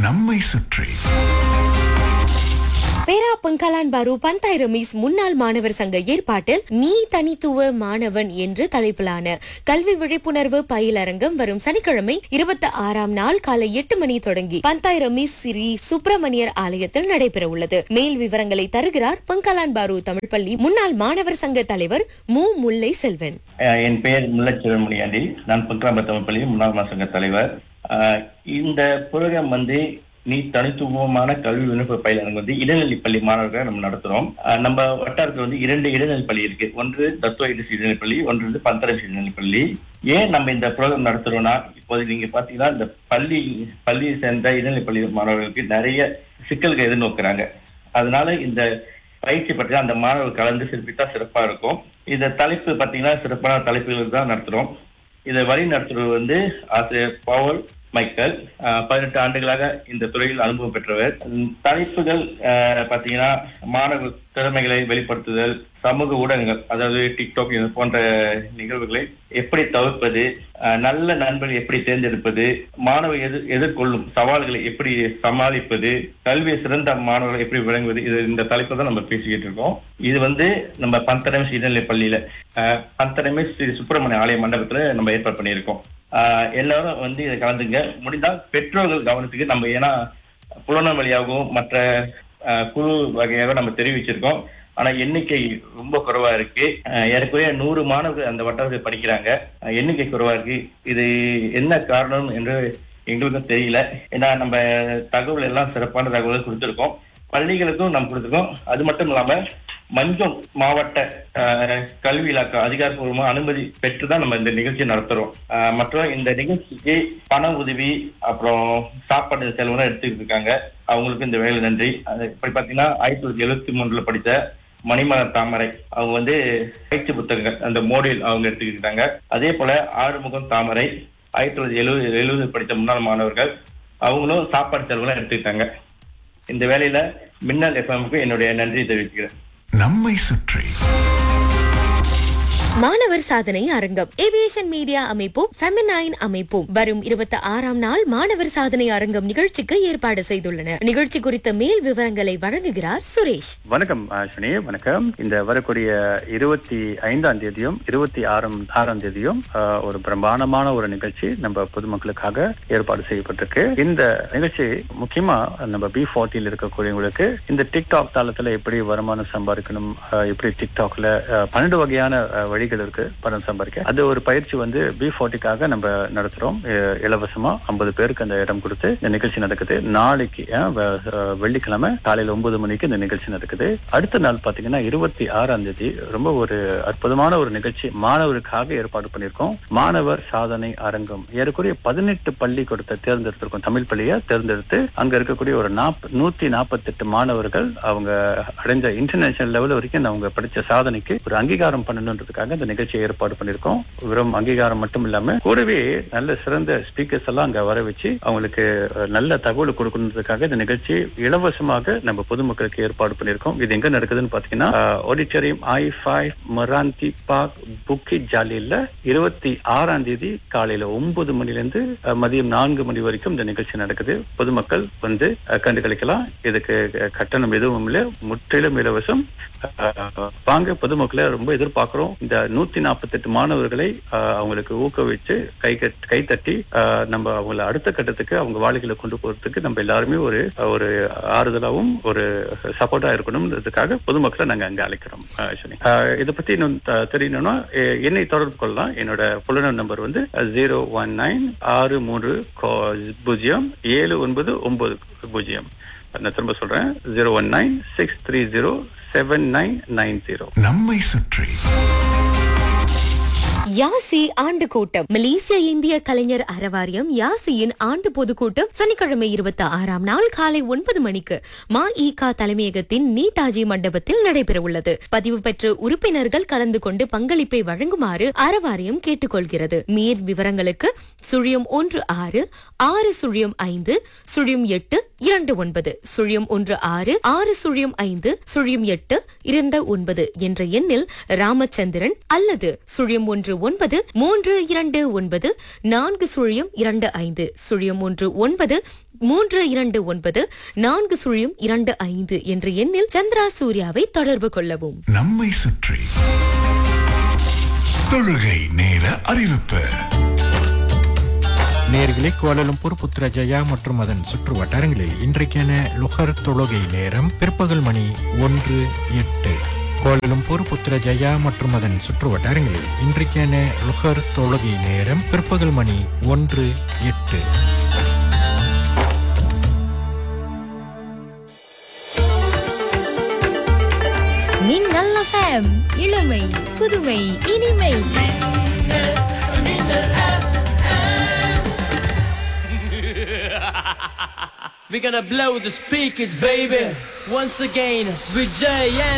நம்மை சுற்றி பேரா பங்கலான் பாரு பந்தாய் ரமீஸ் முன்னாள் மாணவர் சங்க ஏற்பாட்டில் நீ தனித்துவ மாணவன் என்று தலைப்பிலான கல்வி விழிப்புணர்வு பயிலரங்கம் வரும் சனிக்கிழமை 26ஆம் நாள் காலை 8 மணி தொடங்கி பந்தாய் ரமீஸ் ஸ்ரீ சுப்பிரமணியர் ஆலயத்தில் நடைபெற உள்ளது. மேல் விவரங்களை தருகிறார் பங்கலான் பாரு தமிழ் பள்ளி முன்னாள் மாணவர் சங்க தலைவர் முல்லை செல்வன். என் பெயர் முல்லை செல்வமணியாண்டி. நான் பங்கலான் தமிழ் பள்ளி முன்னாள் மாணவர் சங்க தலைவர். இந்த புரோகிராம் நீ தனித்துவமான கல்வி விண்ணப்ப பயிலரங்கம் இடைநிலை பள்ளி மாணவர்களை நம்ம நடத்துறோம். நம்ம வட்டாரத்துல 2 இடைநிலை பள்ளி இருக்கு. ஒன்று தத்துவ இடைநிலை பள்ளி, ஒன்று பந்தரசி இடைநிலை பள்ளி. ஏன் நம்ம இந்த ப்ரோக்ராம் நடத்துறோம்னா, இப்போது நீங்க பாத்தீங்கன்னா இந்த பள்ளியை சேர்ந்த இடைநிலை பள்ளி மாணவர்களுக்கு நிறைய சிக்கல்கள் எதிர்நோக்குறாங்க. அதனால இந்த பயிற்சி பற்றி அந்த மாணவர்கள் கலந்து சிறப்பித்தா சிறப்பா இருக்கும். இந்த தலைப்பு பாத்தீங்கன்னா சிறப்பான தலைப்புகளுக்கு தான் நடத்துறோம். இதை வழி நடத்துறது ஆசிரியர் பவுல் மைக்கேல். 18 ஆண்டுகளாக இந்த துறையில் அனுபவம் பெற்றவர். தலைப்புகள் பாத்தீங்கன்னா மாணவ திறமைகளை வெளிப்படுத்துதல், சமூக ஊடகங்கள் அதாவது டிக்டாக் போன்ற நிகழ்வுகளை எப்படி தவிர்ப்பது, நல்ல நண்பர்கள் எப்படி தேர்ந்தெடுப்பது, மாணவர் எதிர்கொள்ளும் சவால்களை எப்படி சமாளிப்பது, கல்வியை சிறந்த மாணவர்கள் எப்படி விளங்குவது, இது இந்த தலைப்பு தான் நம்ம பேசிக்கிட்டு இருக்கோம். இது நம்ம பந்தரமேஸ் இடைநிலை பள்ளியில பந்தரமேஸ் ஸ்ரீ சுப்பிரமணிய ஆலய மண்டபத்துல நம்ம ஏற்பாடு பண்ணியிருக்கோம். எல்லாரும் இதை கலந்துங்க. முடிந்தால் பெற்றோர்கள் கவனத்துக்கு நம்ம ஏன்னா புலனம் வழியாகவும் மற்ற குழு வகையாக நம்ம தெரிவிச்சிருக்கோம். ஆனா எண்ணிக்கை ரொம்ப குறைவா இருக்கு. ஏறக்குறைய 100 மாணவர்கள் அந்த வட்டாரத்தில் படிக்கிறாங்க. எண்ணிக்கை குறைவா இருக்கு. இது என்ன காரணம் என்று எங்களுக்கும் தெரியல. ஏன்னா நம்ம தகவல் எல்லாம் சிறப்பான தகவல்கள் கொடுத்திருக்கோம், பள்ளிகளுக்கும் நம்ம கொடுத்திருக்கோம். அது மட்டும் இல்லாம மஞ்சள் மாவட்ட கல்வி இலாக்கா அதிகாரப்பூர்வமா அனுமதி பெற்றுதான் நம்ம இந்த நிகழ்ச்சியை நடத்துறோம். மற்றும் இந்த நிகழ்ச்சிக்கு பண உதவி அப்புறம் சாப்பாடு செலவுலாம் எடுத்துக்கிட்டு இருக்காங்க. அவங்களுக்கு இந்த வேலை நன்றி. இப்படி பாத்தீங்கன்னா 1973 படித்த மணிமலர் தாமரை அவங்க பயிற்சி புத்தகங்கள் அந்த மோடியில் அவங்க எடுத்துக்கிட்டாங்க. அதே போல ஆறுமுகம் தாமரை 1970 படித்த முன்னாள் மாணவர்கள் அவங்களும் சாப்பாடு செலவுலாம் எடுத்துக்கிட்டாங்க. இந்த வேலையில மின்னல் எஃப்எம்க்கு என்னுடைய நன்றி தெரிவிக்கிறேன். நம்மை சுற்றி மாணவர் சாதனை அரங்கம் ஏவியேஷன் மீடியா அமைப்பும் ஃபெமினைன் அமைப்பும் வரும் 26ஆம் நாள் மாணவர் சாதனை அரங்கம் நிகழ்ச்சிக்கு ஏற்பாடு செய்துள்ளன. நிகழ்ச்சி குறித்த மேல் விவரங்களை வழங்குகிறார் சுரேஷ். வணக்கம் அஸ்வினி. வணக்கம். இந்த வரக்கூடிய 25ஆம் தேதியும் 26ஆம் தேதியும் ஒரு பிரம்மாண்டமான ஒரு நிகழ்ச்சி நம்ம பொதுமக்களுக்காக ஏற்பாடு செய்யப்பட்டிருக்கு. இந்த நிகழ்ச்சி முக்கியமா நம்ம B40 இருக்கக்கூடியவங்களுக்கு இந்த டிக்டாக் தளத்துல எப்படி வருமானம் சம்பாதிக்கணும், எப்படி டிக்டாக்ல 12 வகையான வழிகள் இருக்கு பணம் சம்பாதிக்க. அது ஒரு பயிற்சி B40க்காக நம்ம நடத்துறோம். இலவசமா 50 பேருக்கு அந்த இடம் கொடுத்து இந்த நிகழ்ச்சி நடக்குது. நாளைக்கு வெள்ளிக்கிழமை காலையில 9 மணிக்கு இந்த நிகழ்ச்சி நடக்குது. அடுத்த நாள் பாத்தீங்கன்னா 26ஆம் தேதி ரொம்ப ஒரு அற்புதமான ஒரு நிகழ்ச்சி மாணவருக்காக ஏற்பாடு பண்ணியிருக்கோம். மாணவர் சாதனை அரங்கம். ஏறக்குறைய 18 பள்ளிக்கூடத்தை தேர்ந்தெடுத்திருக்கோம். தமிழ் பள்ளியை தேர்ந்தெடுத்து அங்க இருக்கக்கூடிய ஒரு 148 மாணவர்கள் அவங்க அடைஞ்ச இன்டர்நேஷனல் லெவல் வரைக்கும் அவங்க படிச்ச சாதனைக்கு ஒரு அங்கீகாரம் பண்ணணுன்றதுக்காக இந்த நிகழ்ச்சியை ஏற்பாடு பண்ணிருக்கோம். வெறும் அங்கீகாரம் மட்டும் இல்லாம கூடவே நல்ல சிறந்த ஸ்பீக்கர்ஸ் எல்லாம் அங்க வர வச்சு அவங்களுக்கு நல்ல தகவல் கொடுக்கணுன்றதுக்காக இந்த நிகழ்ச்சி இலவசமாக நம்ம பொதுமக்களுக்கு ஏற்பாடு பண்ணிருக்கோம். இது எங்க நடக்குதுன்னு பாத்தீங்கன்னா ஆடிட்டோரியம் I5 மராந்தி பார்க் புக்கிட் ஜாலியில 26ஆம் தேதி காலையில 9 மணில இருந்து மதியம் 4 மணி வரைக்கும் இந்த நிகழ்ச்சி நடக்குது. பொதுமக்கள் கண்டு கழிக்கலாம். இதுக்கு கட்டணம் எதுவும் இல்லை, முற்றிலும் இலவசம். வாங்க பொதுமக்களை ரொம்ப எதிர்பார்க்கிறோம். இந்த 148 மாணவர்களை அவங்களுக்கு ஊக்குவிச்சு கை தட்டி நம்ம அவங்களை அடுத்த கட்டத்துக்கு அவங்க வாழ்க்கையில கொண்டு போறதுக்கு நம்ம எல்லாருமே ஒரு ஆறுதலாவும் ஒரு சப்போர்ட்டா இருக்கணும்ன்றதுக்காக பொதுமக்களை நாங்க அங்க அழைக்கிறோம். இதை பத்தி இன்னும் தெரியணும்னா என்னை தொடர்பு கொள்ளலாம். என்னோட புலனர் நம்பர் 01960079990. நான் திரும்ப சொல்றேன், 01963079990. நம்மை சுற்றி யாசி ஆண்டு கூட்டம். மலேசிய இந்திய கலைஞர் அறவாரியம் யாசியின் ஆண்டு பொதுக்கூட்டம் சனிக்கிழமை 26ஆம் நாள் காலை 9 மணிக்கு மஇகா தலைமையகத்தின் நீதாஜி மண்டபத்தில் நடைபெற உள்ளது. பதிவு பெற்ற உறுப்பினர்கள் கலந்து கொண்டு பங்களிப்பை வழங்குமாறு அறவாரியம் கேட்டுக்கொள்கிறது. மேற் விவரங்களுக்கு 016 605 08 29 016 605 08 29 என்ற எண்ணில் ராமச்சந்திரன் அல்லது 011 329 என்ற எண்ணில் சந்திரா சூர்யாவை தொடர்பு கொள்ளவும். நம்மை சுற்றி தொழுகை நேர அறிவிப்பு. நேர்களே, கோலாலம்பூர், புத்ரஜயா மற்றும் அதன் சுற்று வட்டாரங்களில் இன்றைக்கான லுஹர் தொழுகை நேரம் பிற்பகல் மணி 1:08. கோலாலம்பூர், புத்ரஜயா மற்றும் அதன் சுற்று வட்டாரங்களில் இன்றைக்கான லுஹர் தொழுகை நேரம் பிற்பகல் மணி 1:08. மின்னல் FM, இளமை புதுமை இனிமை. We're gonna blow the speakers, baby. Once again, with Jay and